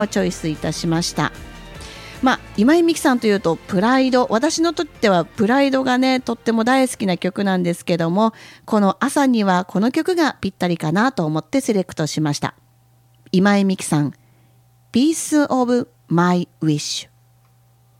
をチョイスいたしました。今井美樹さんというとプライド、私のとってはプライドがねとっても大好きな曲なんですけども、この朝にはこの曲がぴったりかなと思ってセレクトしました。今井美樹さん Piece of My Wish。